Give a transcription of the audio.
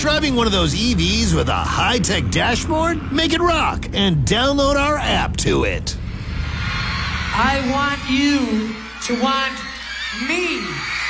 Driving one of those EVs with a high-tech dashboard? Make it rock and download our app to it. I want you to want me.